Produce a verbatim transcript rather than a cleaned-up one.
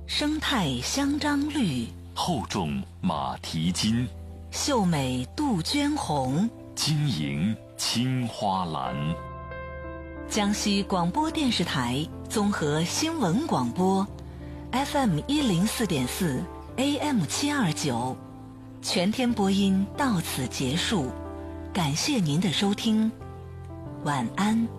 生态香樟绿， 厚重马蹄金， 秀美杜鹃红， 晶莹青花蓝。 江西广播电视台综合新闻广播 F M 一零四点四 A M 七二九，全天播音到此结束，感谢您的收听，晚安。